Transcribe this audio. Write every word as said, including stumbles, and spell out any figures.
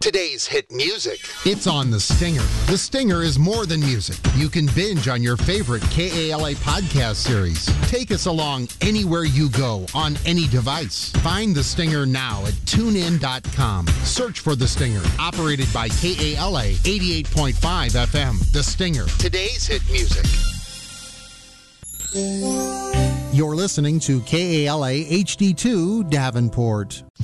Today's hit music. It's on The Stinger. The Stinger is more than music. You can binge on your favorite K A L A podcast series. Take us along anywhere you go on any device. Find The Stinger now at tune in dot com. Search for The Stinger, operated by K A L A eighty-eight point five F M. The Stinger. Today's hit music. You're listening to K A L A H D two Davenport.